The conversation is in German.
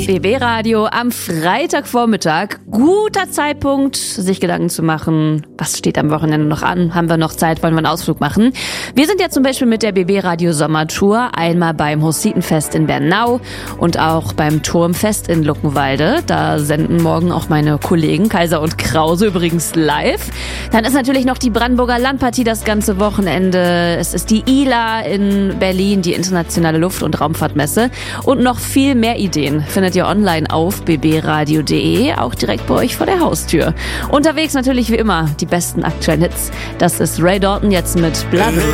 BB Radio am Freitagvormittag. Guter Zeitpunkt, sich Gedanken zu machen, was steht am Wochenende noch an? Haben wir noch Zeit? Wollen wir einen Ausflug machen? Wir sind ja zum Beispiel mit der BB Radio Sommertour einmal beim Hussitenfest in Bernau und auch beim Turmfest in Luckenwalde. Da senden morgen auch meine Kollegen Kaiser und Krause übrigens live. Dann ist natürlich noch die Brandenburger Landpartie das ganze Wochenende. Es ist die ILA in Berlin, die internationale Luft- und Raumfahrtmesse. Und noch viel mehr Ideen findet ihr online auf bbradio.de, auch direkt bei euch vor der Haustür. Unterwegs natürlich wie immer die besten aktuellen Hits. Das ist Ray Dalton jetzt mit Blood.